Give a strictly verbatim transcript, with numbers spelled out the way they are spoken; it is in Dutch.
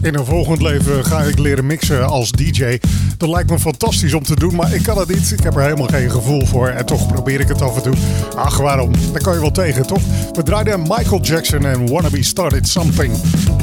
In een volgend leven ga ik leren mixen als D J. Dat lijkt me fantastisch om te doen, maar ik kan het niet. Ik heb er helemaal geen gevoel voor en toch probeer ik het af en toe. Ach, waarom? Daar kan je wel tegen, toch? We draaiden Michael Jackson en Wannabe Started Something.